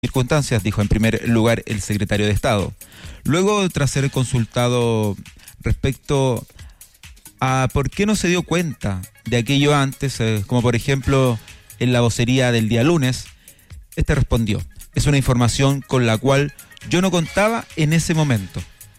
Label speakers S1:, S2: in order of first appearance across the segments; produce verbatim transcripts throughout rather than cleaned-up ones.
S1: circunstancias, dijo en primer lugar el secretario de Estado. Luego, tras ser consultado respecto a por qué no se dio cuenta de aquello antes, eh, como por ejemplo en la vocería del día lunes, este respondió: es una información con la cual yo no contaba en ese momento.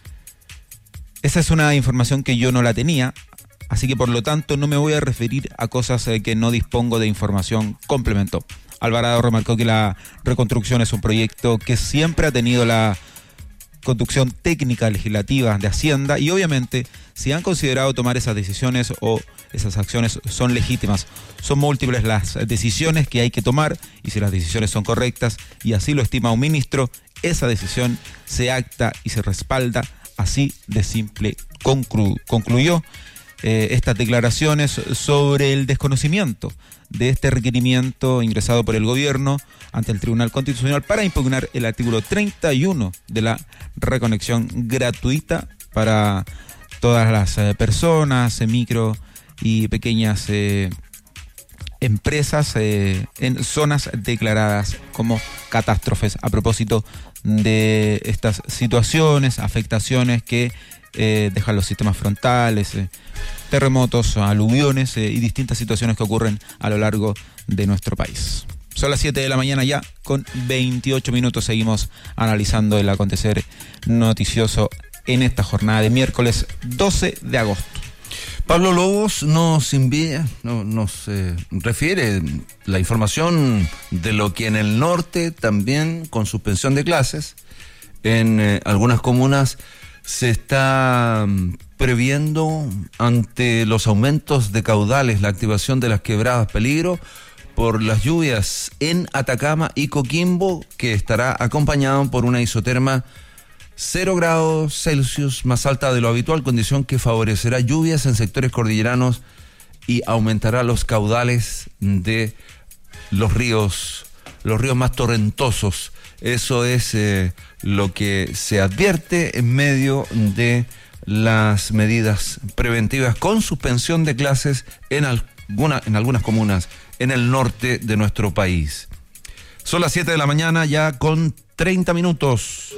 S1: Esa es una información que yo no la tenía, así que por lo tanto no me voy a referir a cosas eh, que no dispongo de información, complementó. Alvarado remarcó que la reconstrucción es un proyecto que siempre ha tenido la conducción técnica legislativa de Hacienda y obviamente si han considerado tomar esas decisiones o esas acciones son legítimas. Son múltiples las decisiones que hay que tomar y si las decisiones son correctas y así lo estima un ministro, esa decisión se acta y se respalda, así de simple. Conclu- concluyó eh, estas declaraciones sobre el desconocimiento de este requerimiento ingresado por el gobierno ante el Tribunal Constitucional para impugnar el artículo treinta y uno de la reconexión gratuita para todas las eh, personas, eh, micro y pequeñas eh, empresas eh, en zonas declaradas como catástrofes. A propósito de estas situaciones, afectaciones que eh, dejan los sistemas frontales, eh, terremotos, aluviones eh, y distintas situaciones que ocurren a lo largo de nuestro país. Son las siete de la mañana ya, con veintiocho minutos. Seguimos analizando el acontecer noticioso en esta jornada de miércoles doce de agosto.
S2: Pablo Lobos nos envía, no, nos eh, refiere la información de lo que en el norte también, con suspensión de clases, en eh, algunas comunas se está previendo ante los aumentos de caudales, la activación de las quebradas peligro por las lluvias en Atacama y Coquimbo, que estará acompañado por una isoterma cero grados Celsius más alta de lo habitual, condición que favorecerá lluvias en sectores cordilleranos y aumentará los caudales de los ríos, los ríos más torrentosos. Eso es eh, lo que se advierte en medio de las medidas preventivas con suspensión de clases en, alguna, en algunas comunas en el norte de nuestro país. Son las siete de la mañana ya con treinta minutos.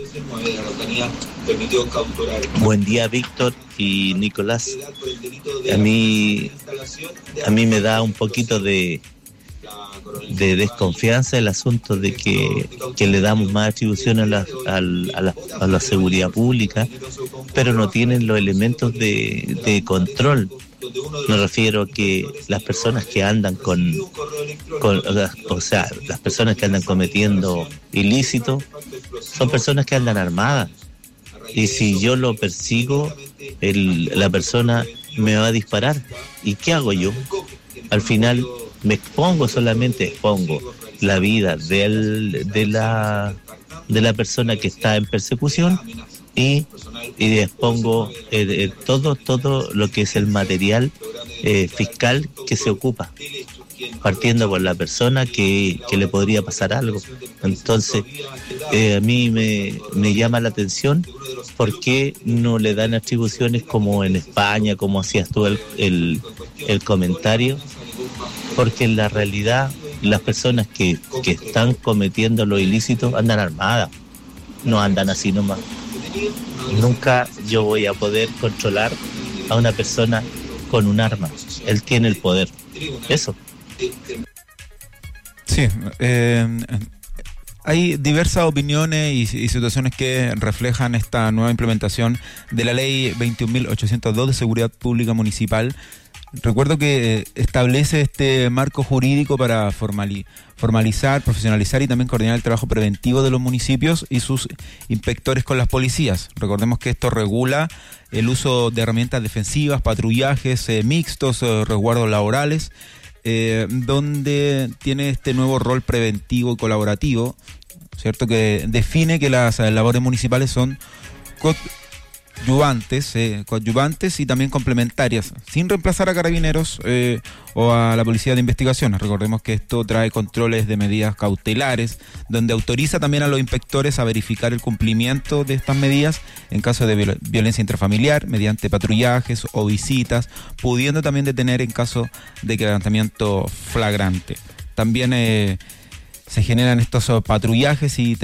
S3: Buen día, Víctor y Nicolás. A mí, a mí me da un poquito de, de desconfianza el asunto de que, que le damos más atribución a la, a, la, a la seguridad pública, pero no tienen los elementos de, de control. Me refiero a que las personas que andan con, con, o sea, las personas que andan cometiendo ilícitos son personas que andan armadas. Y si yo lo persigo, el, la persona me va a disparar. ¿Y qué hago yo? Al final me expongo, solamente expongo la vida del, de la de la persona que está en persecución y, y expongo eh, eh, todo todo lo que es el material eh, fiscal que se ocupa, partiendo por la persona que, que le podría pasar algo. Entonces eh, a mí me, me llama la atención por qué no le dan atribuciones como en España, como hacías tú el, el, el comentario, porque en la realidad las personas que, que están cometiendo lo ilícito andan armadas, no andan así nomás. Nunca yo voy a poder controlar a una persona con un arma. Él tiene el poder. Eso.
S1: Sí, eh, hay diversas opiniones y, y situaciones que reflejan esta nueva implementación de la ley veintiún mil ochocientos dos de seguridad pública municipal. Recuerdo que establece este marco jurídico para formali- formalizar, profesionalizar y también coordinar el trabajo preventivo de los municipios y sus inspectores con las policías. Recordemos que esto regula el uso de herramientas defensivas, patrullajes eh, mixtos, eh, resguardos laborales, eh, donde tiene este nuevo rol preventivo y colaborativo, ¿cierto? Que define que las eh, labores municipales son co- Coadyuvantes, eh, coadyuvantes y también complementarias, sin reemplazar a carabineros eh, o a la policía de investigaciones. Recordemos que esto trae controles de medidas cautelares, donde autoriza también a los inspectores a verificar el cumplimiento de estas medidas en caso de viol- violencia intrafamiliar, mediante patrullajes o visitas, pudiendo también detener en caso de quebrantamiento flagrante. También eh, se generan estos oh, patrullajes y